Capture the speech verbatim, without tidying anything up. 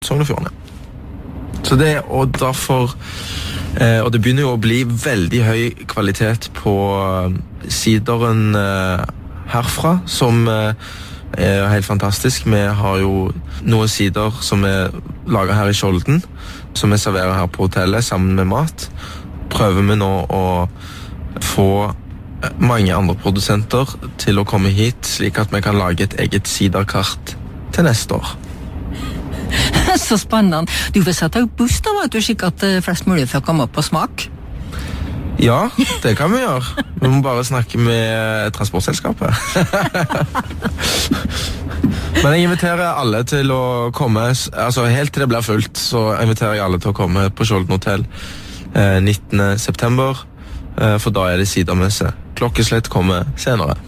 Sogn og Fjordane. Så det, og derfor eh, og det begynner jo å bli veldig høy kvalitet på sideren eh, herfra, som eh, er helt fantastisk. Vi har jo noen sider som er laget her i Skjolden, som vi serverer her på hotellet sammen med mat. Prøver vi nå å få mange andre produsenter til å komme hit, slik at vi kan lage et eget siderkart til neste år. Så spennende. Du får sette opp buss da, vet du, slik at flest mulig får komme opp på smak. Ja, det kan vi gjøre. Vi må bare snakke med transportselskapet. Men jeg inviterer alle til å komme, altså helt til det blir fullt, så inviterer jeg alle til å komme på Skjolden Hotel nittende september, for da er det sidermesse. Klokkeslett kommer senere.